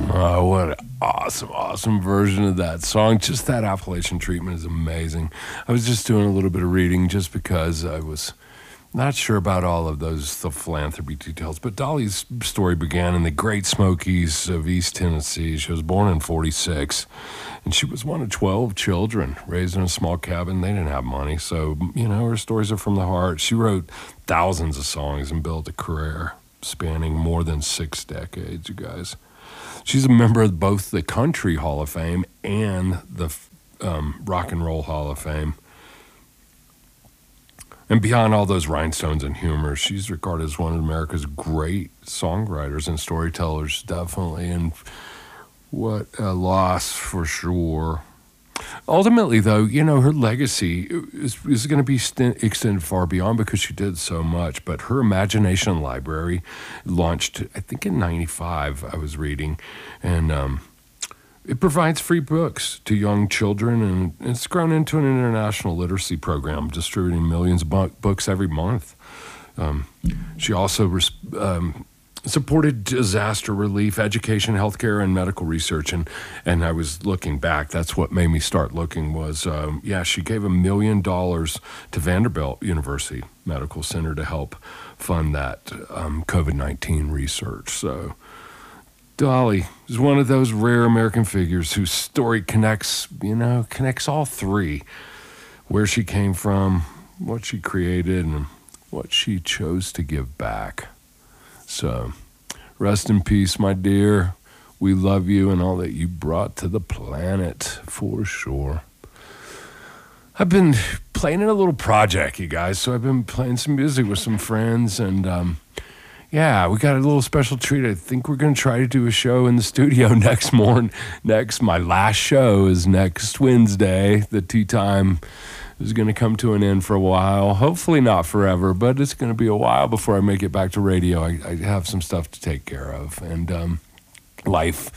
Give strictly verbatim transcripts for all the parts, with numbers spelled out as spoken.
Oh, what an awesome, awesome version of that song. Just that Appalachian treatment is amazing. I was just doing a little bit of reading just because I was not sure about all of those the philanthropy details, but Dolly's story began in the Great Smokies of East Tennessee. She was born in forty-six, and she was one of twelve children raised in a small cabin. They didn't have money, so, you know, her stories are from the heart. She wrote thousands of songs and built a career spanning more than six decades, you guys. She's a member of both the Country Hall of Fame and the um, Rock and Roll Hall of Fame. And beyond all those rhinestones and humor, she's regarded as one of America's great songwriters and storytellers, definitely. And what a loss for sure. Ultimately, though, you know, her legacy is, is going to be st- extended far beyond because she did so much. But her Imagination Library launched, I think, in ninety-five, I was reading. And um, it provides free books to young children, and it's grown into an international literacy program, distributing millions of bu- books every month. Um, she also res- um, supported disaster relief, education, healthcare, and medical research. And, and I was looking back. That's what made me start looking was, um, yeah, she gave a million dollars to Vanderbilt University Medical Center to help fund that um, COVID nineteen research. So Dolly is one of those rare American figures whose story connects, you know, connects all three. Where she came from, what she created, and what she chose to give back. So, rest in peace, my dear. We love you and all that you brought to the planet, for sure. I've been playing in a little project, you guys. So I've been playing some music with some friends, and um, yeah, we got a little special treat. I think we're going to try to do a show in the studio next morning. Next, my last show is next Wednesday. The tea time is going to come to an end for a while. Hopefully not forever, but it's going to be a while before I make it back to radio. I, I have some stuff to take care of, and um, life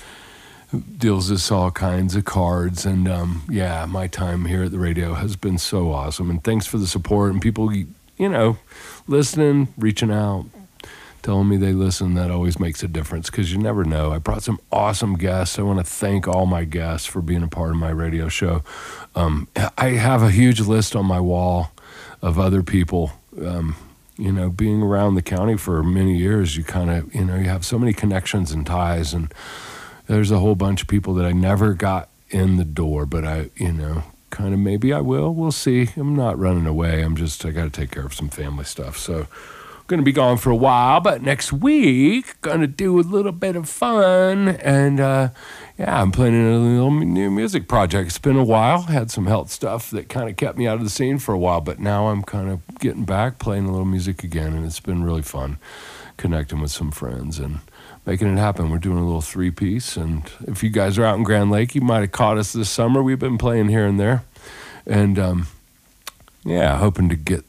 deals us all kinds of cards. And um, yeah, my time here at the radio has been so awesome. And thanks for the support and people, you know, listening, reaching out, telling me they listen. That always makes a difference because you never know. I brought some awesome guests. I want to thank all my guests for being a part of my radio show. Um, I have a huge list on my wall of other people. Um, you know, being around the county for many years, you kind of, you know, you have so many connections and ties, and there's a whole bunch of people that I never got in the door, but I, you know, kind of maybe I will. We'll see. I'm not running away. I'm just, I got to take care of some family stuff. So going to be gone for a while, but next week, going to do a little bit of fun. And uh, yeah, I'm playing in a little new music project. It's been a while. Had some health stuff that kind of kept me out of the scene for a while, but now I'm kind of getting back, playing a little music again, and it's been really fun connecting with some friends and making it happen. We're doing a little three-piece, and if you guys are out in Grand Lake, you might have caught us this summer. We've been playing here and there, and um, yeah, hoping to get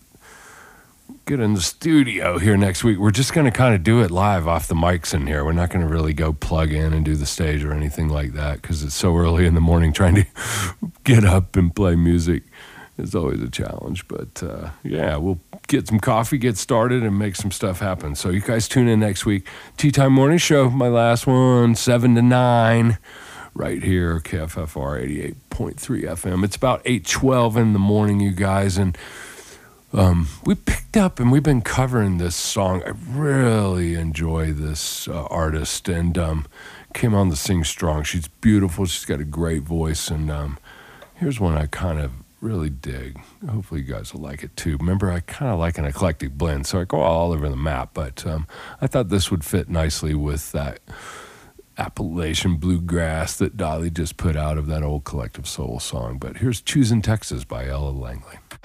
get in the studio here next week. We're just going to kind of do it live off the mics in here. We're not going to really go plug in and do the stage or anything like that because it's so early in the morning trying to get up and play music. It's always a challenge, but uh, yeah, we'll get some coffee, get started, and make some stuff happen. So you guys tune in next week. Tea Time Morning Show, my last one, seven to nine, right here, K F F R eighty-eight point three F M. It's about eight twelve in the morning, you guys, and Um, we picked up and we've been covering this song. I really enjoy this uh, artist, and um, came on to sing strong. She's beautiful. She's got a great voice, and um, here's one I kind of really dig. Hopefully you guys will like it too. Remember, I kind of like an eclectic blend, so I go all over the map, but um, I thought this would fit nicely with that Appalachian bluegrass that Dolly just put out of that old Collective Soul song. But here's Choosing Texas by Ella Langley.